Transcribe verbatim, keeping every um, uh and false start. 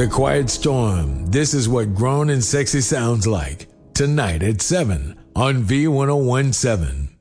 The Quiet Storm. This is what grown and sexy sounds like. Tonight at seven on V ten seventeen.